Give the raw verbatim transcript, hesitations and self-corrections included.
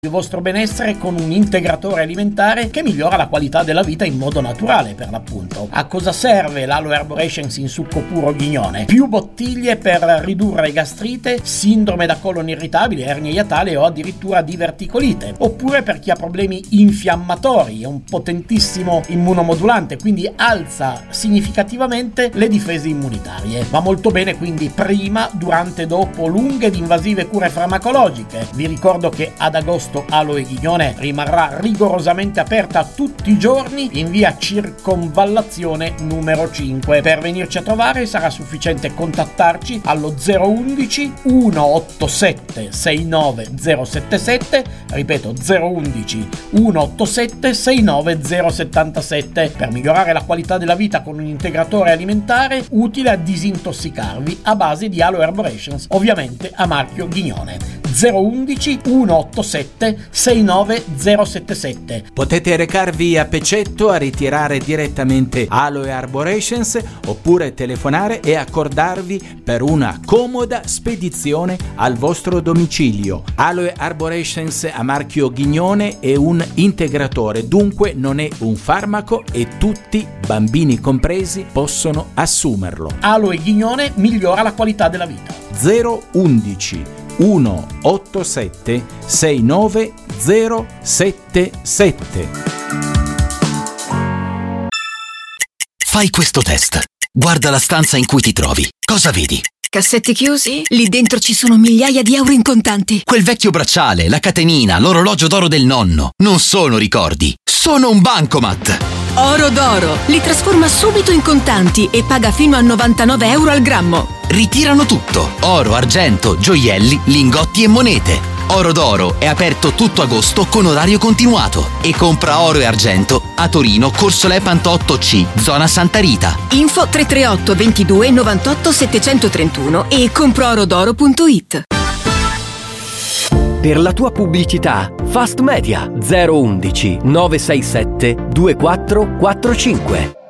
il vostro benessere con un integratore alimentare che migliora la qualità della vita in modo naturale, per l'appunto. A cosa serve l'Aloe Arborescens in succo puro Ghignone? Più bottiglie per ridurre gastrite, sindrome da colon irritabile, ernia iatale o addirittura diverticolite, oppure per chi ha problemi infiammatori. È un potentissimo immunomodulante, quindi alza significativamente le difese immunitarie. Va molto bene quindi prima, durante e dopo lunghe ed invasive cure farmacologiche. Vi ricordo che ad agosto Aloe Ghignone rimarrà rigorosamente aperta tutti i giorni in via Circonvallazione numero cinque. Per venirci a trovare sarà sufficiente contattarci allo zero undici centottantasette sessantanove zero settantasette, ripeto zero undici centottantasette sessantanove zero settantasette, per migliorare la qualità della vita con un integratore alimentare utile a disintossicarvi a base di Aloe Arborescens, ovviamente a marchio Ghignone. zero undici centottantasette sessantanove zero settantasette. Potete recarvi a Pecetto a ritirare direttamente Aloe Arborescens oppure telefonare e accordarvi per una comoda spedizione al vostro domicilio. Aloe Arborescens a marchio Ghignone è un integratore, dunque non è un farmaco e tutti, bambini compresi, possono assumerlo. Aloe Ghignone migliora la qualità della vita. zero undici centottantasette sessantanove zero settantasette. Fai questo test. Guarda la stanza in cui ti trovi. Cosa vedi? Cassetti chiusi? Lì dentro ci sono migliaia di euro in contanti. Quel vecchio bracciale, la catenina, l'orologio d'oro del nonno. Non sono ricordi, sono un bancomat. Oro d'oro. Li trasforma subito in contanti e paga fino a novantanove euro al grammo. Ritirano tutto: oro, argento, gioielli, lingotti e monete. Oro d'oro è aperto tutto agosto con orario continuato e compra oro e argento a Torino, Corso Lepantotto C, zona Santa Rita. Info tre tre otto ventidue novantotto settecentotrentuno e comproorodoro punto it. Per la tua pubblicità, Fast Media zero undici nove sei sette due quattro quattro cinque.